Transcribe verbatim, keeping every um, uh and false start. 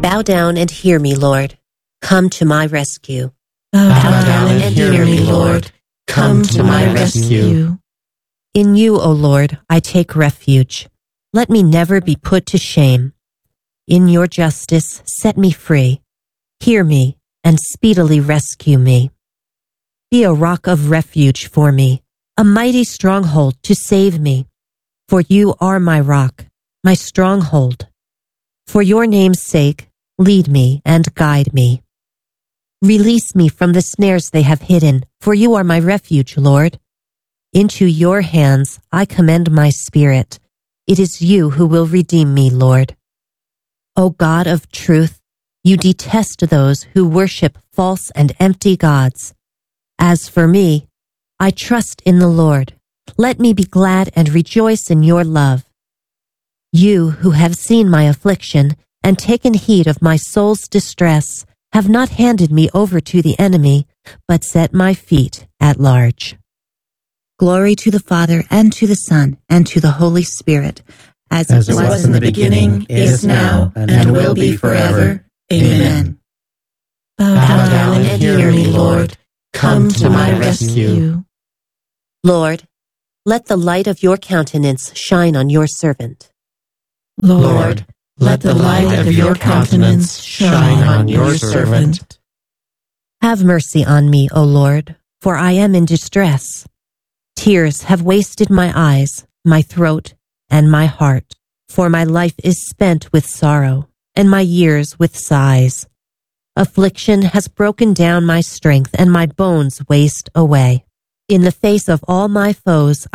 Bow down and hear me, Lord. Come to my rescue. Bow, Bow down and hear me, Lord. Come to my rescue. In you, O Lord, I take refuge. Let me never be put to shame. In your justice, set me free. Hear me and speedily rescue me. Be a rock of refuge for me, a mighty stronghold to save me. For you are my rock, my stronghold. For your name's sake, lead me and guide me. Release me from the snares they have hidden, for you are my refuge, Lord. Into your hands I commend my spirit. It is you who will redeem me, Lord. O God of truth, you detest those who worship false and empty gods. As for me, I trust in the Lord. Let me be glad and rejoice in your love. You who have seen my affliction and taken heed of my soul's distress have not handed me over to the enemy, but set my feet at large. Glory to the Father, and to the Son, and to the Holy Spirit, as, as it was, was in the beginning, is now, and, and will be forever. Amen. Bow, Bow down and hear me, Lord. Come to my rescue. Lord, let the light of your countenance shine on your servant. Lord, let the light of your countenance shine on your servant. Have mercy on me, O Lord, for I am in distress. Tears have wasted my eyes, my throat, and my heart, for my life is spent with sorrow, and my years with sighs. Affliction has broken down my strength, and my bones waste away. In the face of all my foes,